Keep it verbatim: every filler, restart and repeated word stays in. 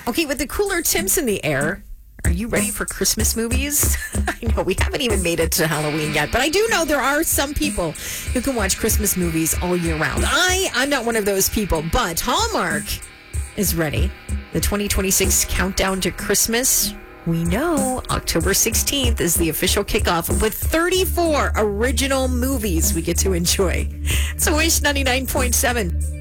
Okay, with the cooler temps in the air, are you ready for Christmas movies? I know we haven't even made it to Halloween yet, but I do know there are some people who can watch Christmas movies all year round. I, I'm not one of those people, but Hallmark is ready. The twenty twenty-six countdown to Christmas. We know October sixteenth is the official kickoff with thirty-four original movies we get to enjoy. So Wish ninety-nine point seven.